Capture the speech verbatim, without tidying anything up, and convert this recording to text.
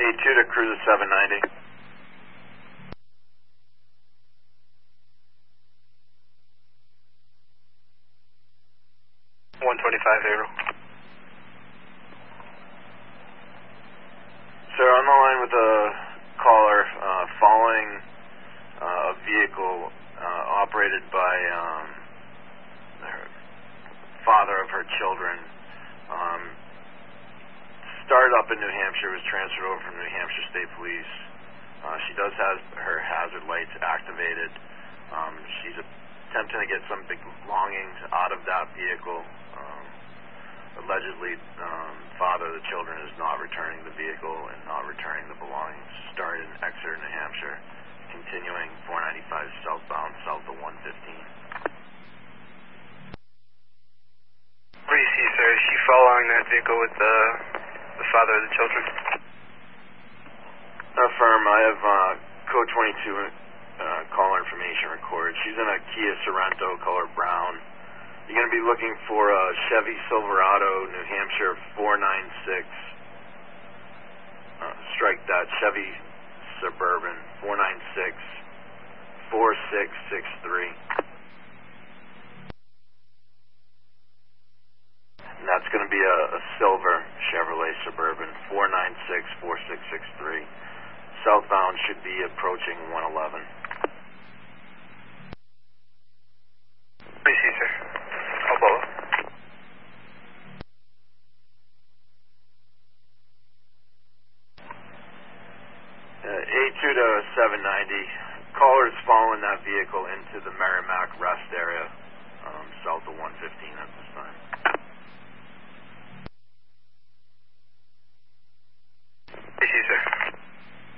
two to cruise at seven ninety. one twenty-five, zero. Sir, on the line with a caller uh, following uh, a vehicle uh, operated by um, the father of her children. Um, started up in New Hampshire, was transferred over from New Hampshire State Police. Uh, she does have her hazard lights activated. Um, she's attempting to get some belongings out of that vehicle. Um, allegedly, um, father of the children is not returning the vehicle and not returning the belongings. Started in Exeter, New Hampshire, continuing four ninety-five southbound, south of one fifteen. What do you see, sir? Is she following that vehicle with the, the father of the children? Affirm. I have uh, code twenty-two uh, caller information recorded. She's in a Kia Sorento, color brown. You're going to be looking for a Chevy Silverado, New Hampshire four nine six. Uh, strike that. Chevy Suburban four nine six four six six three. And that's going to be a, a silver Chevrolet Suburban four nine six four six six three. Southbound should be approaching one eleven. What do you see, sir? I'll follow. Uh, A two to seven ninety. Caller is following that vehicle into the Merrimack rest area, um, south of one fifteen at this time. What do you see, sir?